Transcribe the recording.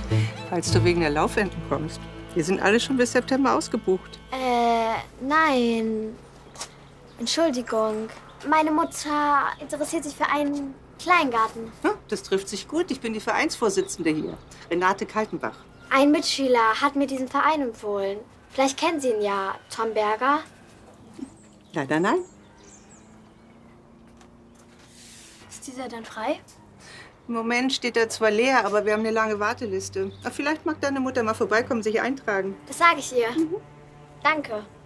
Falls du wegen der Laufenten kommst. Wir sind alle schon bis September ausgebucht. Nein. Entschuldigung. Meine Mutter interessiert sich für einen Kleingarten. Ja, das trifft sich gut. Ich bin die Vereinsvorsitzende hier, Renate Kaltenbach. Ein Mitschüler hat mir diesen Verein empfohlen. Vielleicht kennen Sie ihn ja, Tom Berger. Leider nein. Ist dieser dann frei? Im Moment steht er zwar leer, aber wir haben eine lange Warteliste. Aber vielleicht mag deine Mutter mal vorbeikommen, sich eintragen. Das sage ich ihr. Danke.